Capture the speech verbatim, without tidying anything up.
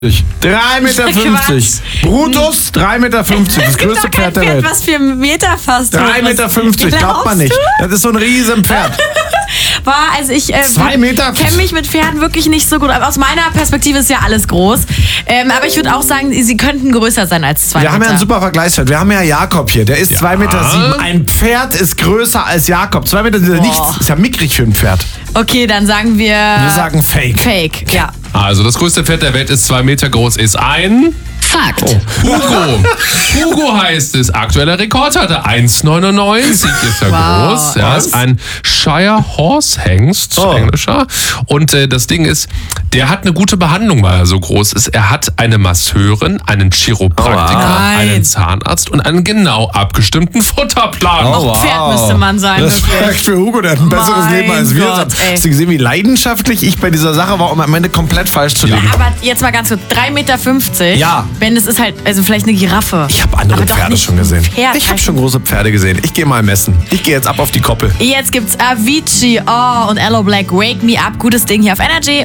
drei Meter fünfzig. Brutus, drei Meter fünfzig. Das größte Pferd der Welt. Was für ein Meter fast. drei Meter fünfzig, glaubt man nicht. Das ist so ein riesen Pferd. War, also ich äh, Zwei Meter. kenne mich mit Pferden wirklich nicht so gut. Aber aus meiner Perspektive ist ja alles groß. Ähm, aber ich würde auch sagen, sie könnten größer sein als zwei Wir Meter. haben ja einen super Vergleichswert. Wir haben ja Jakob hier, der ist zwei Meter sieben. Ein Pferd ist größer als Jakob. zwei Meter sind ja nichts. Ist ja mickrig für ein Pferd. Okay, dann sagen wir... Wir sagen Fake. Fake, ja. Also das größte Pferd der Welt ist zwei Meter groß, ist ein... Fakt. Oh. Hugo. Hugo heißt es. Aktueller Rekord hatte eins Komma neunundneunzig. Ist ja Wow. groß. Ja, ist ein Shire Horse Hengst, Oh. englischer. Und äh, das Ding ist, der hat eine gute Behandlung, weil er so groß ist. Er hat eine Masseurin, einen Chiropraktiker, Oh, einen Zahnarzt und einen genau abgestimmten Futterplan. Oh. Pferd müsste man sein. Respekt wirklich. für Hugo, der hat ein besseres Mein Leben als wir. Gott, ey. Hast du gesehen, wie leidenschaftlich ich bei dieser Sache war, um am Ende komplett falsch zu liegen? Aber jetzt mal ganz kurz, drei Meter fünfzig. Ja. Wenn es ist halt, also vielleicht eine Giraffe. Ich habe andere Aber doch Pferde nicht schon gesehen. ein Pferd. Ich habe schon große Pferde gesehen. Ich gehe mal messen. Ich gehe jetzt ab auf die Koppel. Jetzt gibt's Avicii, oh, und Aloe Black, Wake Me Up. Gutes Ding hier auf Energy.